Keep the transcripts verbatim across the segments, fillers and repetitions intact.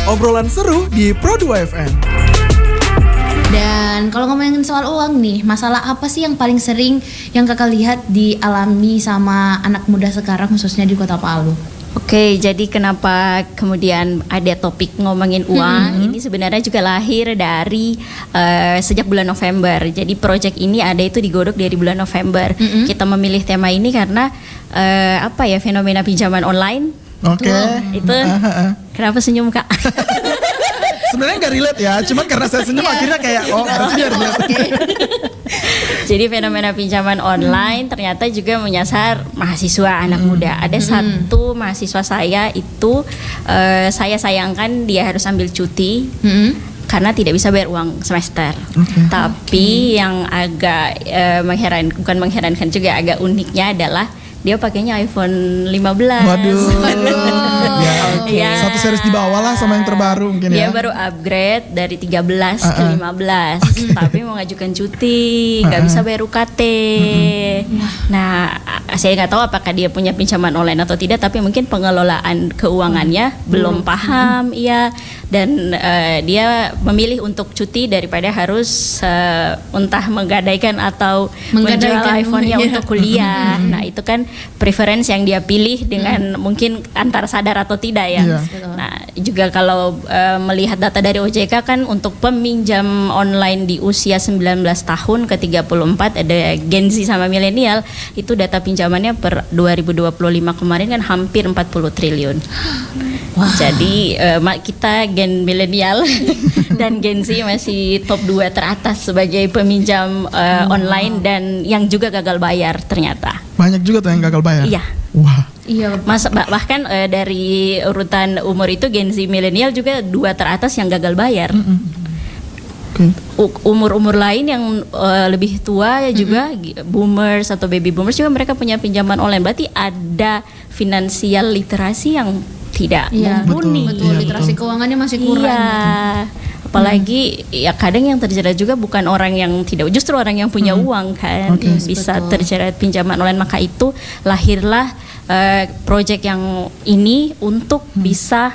obrolan seru di Pro dua F M. Dan kalau ngomongin soal uang nih, masalah apa sih yang paling sering yang kakak lihat dialami sama anak muda sekarang khususnya di Kota Palu? Oke, jadi kenapa kemudian ada topik ngomongin uang? Mm-hmm. Ini sebenarnya juga lahir dari uh, sejak bulan November. Jadi proyek ini ada itu digodok dari bulan November. Mm-hmm. Kita memilih tema ini karena uh, apa ya, fenomena pinjaman online. Oke. Okay. Itu kenapa senyum Kak? Sebenarnya nggak relate ya, cuman karena saya senyum akhirnya kayak oh berarti dia relate. Jadi fenomena pinjaman online ternyata juga menyasar mahasiswa anak muda. Ada hmm. satu mahasiswa saya itu uh, saya sayangkan dia harus ambil cuti hmm. karena tidak bisa bayar uang semester. Okay. Tapi okay. yang agak uh, mengheran, bukan mengherankan juga, agak uniknya adalah dia pakainya iPhone lima belas. Waduh. Waduh. Ya, okay. Ya. Satu series di bawah lah sama yang terbaru mungkin dia ya. Dia baru upgrade dari tiga belas uh-uh. ke lima belas. Okay. Tapi mau ngajukan cuti, nggak uh-uh. bisa bayar U K T. Uh-uh. Nah, saya nggak tahu apakah dia punya pinjaman online atau tidak, tapi mungkin pengelolaan keuangannya uh-huh. belum paham, uh-huh. ya. Dan uh, dia memilih untuk cuti daripada harus uh, entah menggadaikan atau menjual iPhone-nya ya. Untuk kuliah. Uh-huh. Nah, itu kan preference yang dia pilih dengan hmm. mungkin antara sadar atau tidak ya. Yeah. Nah, juga kalau uh, melihat data dari O J K kan untuk peminjam online di usia sembilan belas tahun ke tiga puluh empat ada Gen Z sama milenial, itu data pinjamannya per dua ribu dua puluh lima kemarin kan hampir empat puluh triliun. Wow. Jadi uh, kita Gen milenial dan Gen Z masih top dua teratas sebagai peminjam uh, wow. online dan yang juga gagal bayar ternyata. Banyak juga tuh yang gagal bayar. Iya. Wah. Iya. Mas bahkan uh, dari urutan umur itu Gen Z milenial juga dua teratas yang gagal bayar. Mm-hmm. Okay. U- umur-umur lain yang uh, lebih tua ya juga mm-hmm. boomers atau baby boomers juga mereka punya pinjaman online. Berarti ada finansial literasi yang tidak iya, mumpuni. Betul, betul. Iya, literasi betul. Keuangannya masih kurang. Iya. Apalagi hmm. ya kadang yang terjerat juga bukan orang yang tidak, justru orang yang punya hmm. uang kan okay. bisa betul. Terjerat pinjaman online. Maka itu lahirlah uh, proyek yang ini untuk hmm. bisa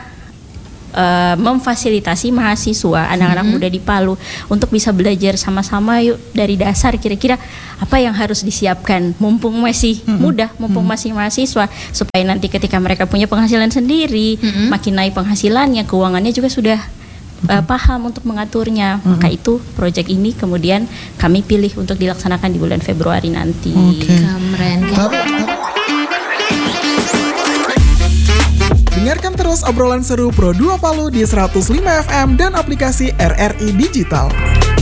uh, memfasilitasi mahasiswa anak-anak hmm. muda di Palu untuk bisa belajar sama-sama yuk dari dasar kira-kira apa yang harus disiapkan mumpung masih hmm. muda, mumpung hmm. masih mahasiswa, supaya nanti ketika mereka punya penghasilan sendiri, hmm. makin naik penghasilannya, keuangannya juga sudah Uh, paham untuk mengaturnya. Mm-hmm. Maka itu proyek ini kemudian kami pilih untuk dilaksanakan di bulan Februari nanti. Okay. Keren. Dengarkan terus obrolan seru Pro dua Palu di seratus lima F M dan aplikasi R R I Digital.